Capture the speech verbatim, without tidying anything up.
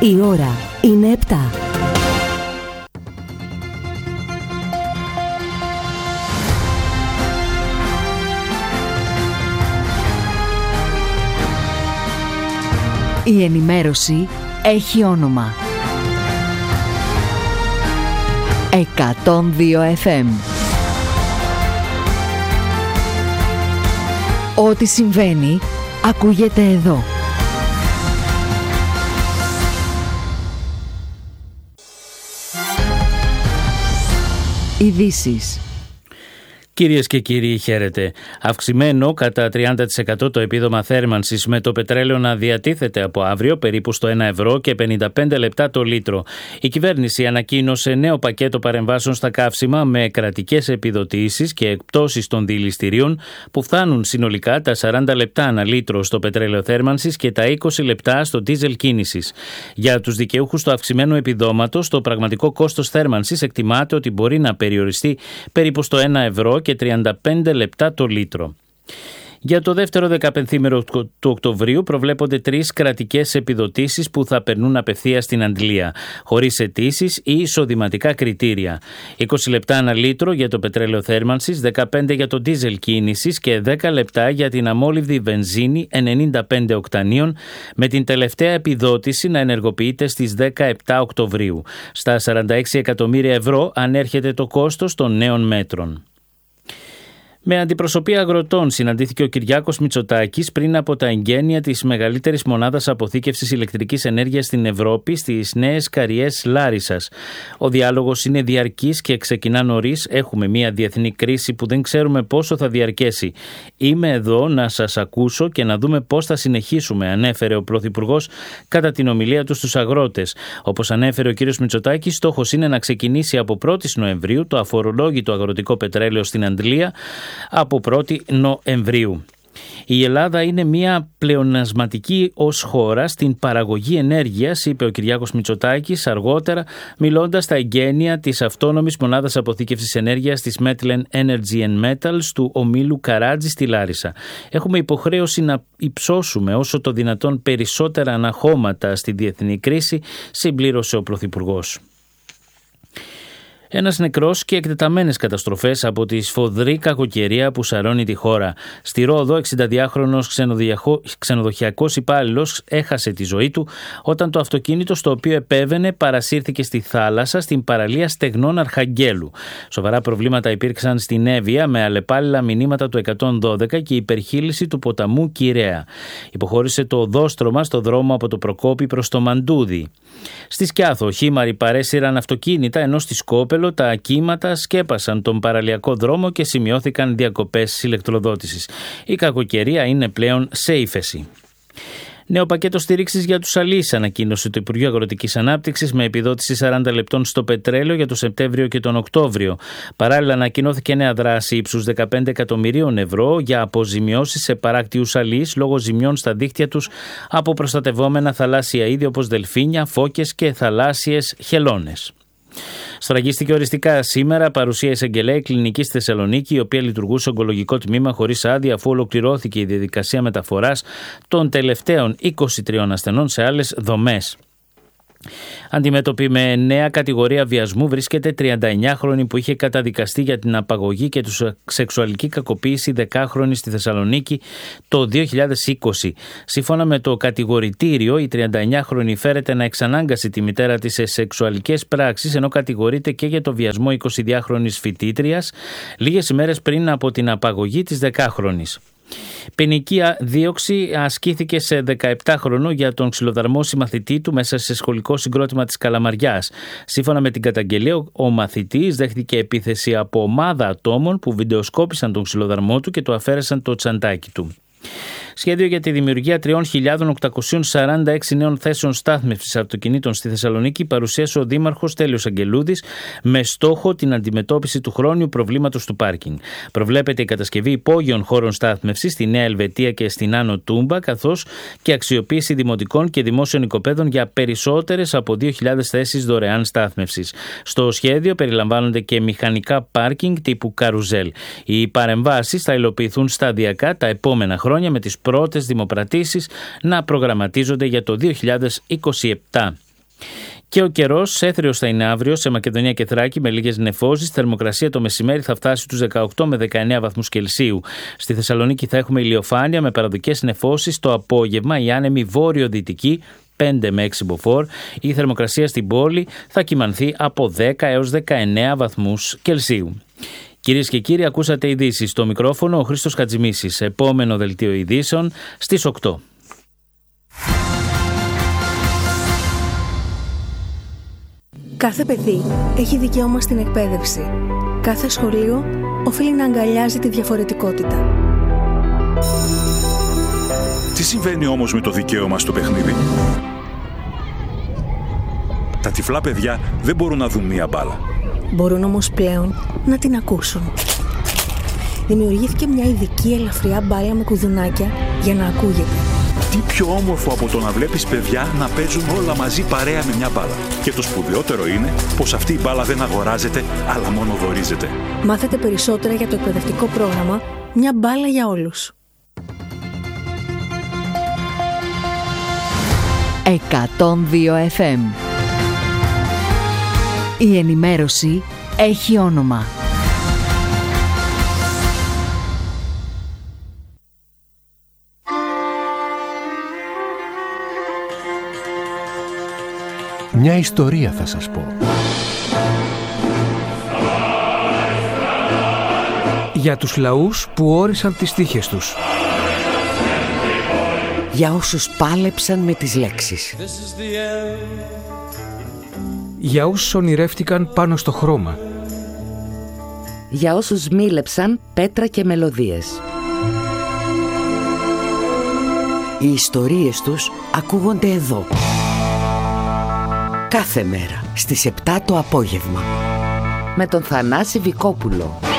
Η ώρα είναι επτά. Η ενημέρωση έχει όνομα. εκατόν δύο εφ εμ. Ό,τι συμβαίνει, ακούγεται εδώ. Ειδήσεις. Κυρίες και κύριοι, χαίρετε. Αυξημένο κατά τριάντα τοις εκατό το επίδομα θέρμανσης, με το πετρέλαιο να διατίθεται από αύριο περίπου στο ένα ευρώ και πενήντα πέντε λεπτά το λίτρο. Η κυβέρνηση ανακοίνωσε νέο πακέτο παρεμβάσεων στα καύσιμα με κρατικές επιδοτήσεις και εκπτώσεις των δηληστηρίων που φτάνουν συνολικά τα σαράντα λεπτά ανά λίτρο στο πετρέλαιο θέρμανσης και τα είκοσι λεπτά στο ντίζελ κίνησης. Για τους δικαιούχους του αυξημένου επιδόματος, το πραγματικό κόστος θέρμανσης εκτιμάται ότι μπορεί να περιοριστεί περίπου στο ένα ευρώ και τριάντα πέντε λεπτά το λίτρο. Για το δεύτερο δεκαπενθήμερο του Οκτωβρίου προβλέπονται τρεις κρατικές επιδοτήσεις που θα περνούν απευθείας στην αντλία, χωρίς αιτήσεις ή εισοδηματικά κριτήρια. είκοσι λεπτά ανά λίτρο για το πετρέλαιο θέρμανσης, δεκαπέντε για το ντίζελ κίνησης και δέκα λεπτά για την αμόλυβδη βενζίνη ενενήντα πέντε οκτανίων, με την τελευταία επιδότηση να ενεργοποιείται στις δεκαεπτά Οκτωβρίου. Στα σαράντα έξι εκατομμύρια ευρώ ανέρχεται το κόστος των νέων μέτρων. Με αντιπροσωπεία αγροτών συναντήθηκε ο Κυριάκος Μητσοτάκης πριν από τα εγγένεια της μεγαλύτερης μονάδας αποθήκευσης ηλεκτρικής ενέργειας στην Ευρώπη στις νέες Καριές Λάρισσας. Ο διάλογος είναι διαρκής και ξεκινά νωρίς. Έχουμε μια διεθνή κρίση που δεν ξέρουμε πόσο θα διαρκέσει. Είμαι εδώ να σας ακούσω και να δούμε πώς θα συνεχίσουμε, ανέφερε ο Πρωθυπουργός κατά την ομιλία του στους αγρότες. Όπως ανέφερε ο κ. Μητσοτάκης, στόχος είναι να ξεκινήσει από πρώτη Νοεμβρίου το αφορολόγητο αγροτικό πετρέλαιο στην Αντλία από πρώτη Νοεμβρίου. Η Ελλάδα είναι μια πλεονασματική ως χώρα στην παραγωγή ενέργειας, είπε ο Κυριάκος Μητσοτάκης αργότερα, μιλώντας στα εγγένεια της αυτόνομης μονάδας αποθήκευσης ενέργειας της Metlen Energy and Metals του ομίλου Καράτζη στη Λάρισα. Έχουμε υποχρέωση να υψώσουμε όσο το δυνατόν περισσότερα αναχώματα στη διεθνή κρίση, συμπλήρωσε ο Πρωθυπουργός. Ένας νεκρός και εκτεταμένες καταστροφές από τη σφοδρή κακοκαιρία που σαρώνει τη χώρα. Στη Ρόδο, εξηνταδυάχρονος ξενοδοχειακός υπάλληλος έχασε τη ζωή του όταν το αυτοκίνητο στο οποίο επέβαινε παρασύρθηκε στη θάλασσα στην παραλία Στεγνών Αρχαγγέλου. Σοβαρά προβλήματα υπήρξαν στην Εύβοια με αλλεπάλληλα μηνύματα του εκατόν δώδεκα και υπερχείληση του ποταμού Κυραία. Υποχώρησε το οδόστρωμα στο δρόμο από το Προκόπη προς το Μαντούδι. Στη Σκιάθο, χήμαροι παρέσυραν αυτοκίνητα, ενώ στη Σκόπελο τα κύματα σκέπασαν τον παραλιακό δρόμο και σημειώθηκαν διακοπές ηλεκτροδότησης. Η κακοκαιρία είναι πλέον σε ύφεση. Νέο πακέτο στήριξης για τους αλείς ανακοίνωσε το Υπουργείο Αγροτικής Ανάπτυξης με επιδότηση σαράντα λεπτών στο πετρέλαιο για τον Σεπτέμβριο και τον Οκτώβριο. Παράλληλα, ανακοινώθηκε νέα δράση ύψους δεκαπέντε εκατομμυρίων ευρώ για αποζημιώσεις σε παράκτιους αλείς λόγω ζημιών στα δίχτυα τους από προστατευόμενα θαλάσσια είδη όπως δελφίνια, φώκες και θαλάσσιες χελώνες. Σφραγίστηκε οριστικά σήμερα παρουσία εισαγγελέα κλινική στη Θεσσαλονίκη, η οποία λειτουργούσε ογκολογικό τμήμα χωρίς άδεια, αφού ολοκληρώθηκε η διαδικασία μεταφοράς των τελευταίων είκοσι τριών ασθενών σε άλλες δομές. Αντιμέτωπη με νέα κατηγορία βιασμού βρίσκεται τριανταεννιάχρονη που είχε καταδικαστεί για την απαγωγή και του σεξουαλική κακοποίηση δεκάχρονη στη Θεσσαλονίκη το δύο χιλιάδες είκοσι. Σύμφωνα με το κατηγορητήριο, η τριανταεννιάχρονη φέρεται να εξανάγκασε τη μητέρα της σε σεξουαλικές πράξεις, ενώ κατηγορείται και για το βιασμό εικοσιδυάχρονης φοιτήτριας λίγες ημέρες πριν από την απαγωγή της δεκάχρονης. Ποινική δίωξη ασκήθηκε σε δεκαεπτάχρονο για τον ξυλοδαρμό συμμαθητή του μέσα σε σχολικό συγκρότημα της Καλαμαριάς. Σύμφωνα με την καταγγελία, ο μαθητής δέχτηκε επίθεση από ομάδα ατόμων που βιντεοσκόπησαν τον ξυλοδαρμό του και του αφαίρεσαν το τσαντάκι του. Σχέδιο για τη δημιουργία τρεις χιλιάδες οκτακόσιες σαράντα έξι νέων θέσεων στάθμευσης αυτοκινήτων στη Θεσσαλονίκη παρουσίασε ο Δήμαρχος Τέλειος Αγγελούδης με στόχο την αντιμετώπιση του χρόνιου προβλήματος του πάρκινγκ. Προβλέπεται η κατασκευή υπόγειων χώρων στάθμευσης στη Νέα Ελβετία και στην Άνω Τούμπα, καθώς και αξιοποίηση δημοτικών και δημόσιων οικοπαίδων για περισσότερες από δύο χιλιάδες θέσεις δωρεάν στάθμευσης. Στο σχέδιο περιλαμβάνονται και μηχανικά πάρκινγκ τύπου καρουζέλ. Οι παρεμβάσεις θα υλοποιηθούν σταδιακά τα επόμενα χρόνια, με τις πρώτες δημοπρατήσεις να προγραμματίζονται για το δύο χιλιάδες είκοσι επτά. Και ο καιρός έθριος θα είναι αύριο σε Μακεδονία και Θράκη με λίγες νεφώσεις. Θερμοκρασία το μεσημέρι θα φτάσει στους δεκαοκτώ με δεκαεννέα βαθμούς Κελσίου. Στη Θεσσαλονίκη θα έχουμε ηλιοφάνεια με παραδικές νεφώσεις. Το απόγευμα η άνεμη βόρειο-δυτική πέντε με έξι μποφόρ. Η θερμοκρασία στην πόλη θα κυμανθεί από δέκα έως δεκαεννέα βαθμούς Κελσίου. Κυρίες και κύριοι, ακούσατε ειδήσεις. Στο μικρόφωνο ο Χρήστος Χατζημίσης. Επόμενο δελτίο ειδήσεων στις οκτώ. Κάθε παιδί έχει δικαίωμα στην εκπαίδευση. Κάθε σχολείο οφείλει να αγκαλιάζει τη διαφορετικότητα. Τι συμβαίνει όμως με το δικαίωμα στο παιχνίδι? Τα τυφλά παιδιά δεν μπορούν να δουν μία μπάλα. Μπορούν όμως πλέον να την ακούσουν. Δημιουργήθηκε μια ειδική ελαφριά μπάλα με κουδουνάκια για να ακούγεται. Τι πιο όμορφο από το να βλέπεις παιδιά να παίζουν όλα μαζί παρέα με μια μπάλα. Και το σπουδαιότερο είναι πως αυτή η μπάλα δεν αγοράζεται, αλλά μόνο δωρίζεται. Μάθετε περισσότερα για το εκπαιδευτικό πρόγραμμα «Μια μπάλα για όλους». εκατόν δύο εφ εμ. Η ενημέρωση έχει όνομα. Μια ιστορία θα σας πω. Για τους λαούς που όρισαν τις τύχες τους. Για όσους πάλεψαν με τις λέξεις. Για όσους ονειρεύτηκαν πάνω στο χρώμα. Για όσους μίλεψαν πέτρα και μελωδίες. Οι ιστορίες τους ακούγονται εδώ. Κάθε μέρα στις επτά το απόγευμα. Με τον Θανάση Βικόπουλο.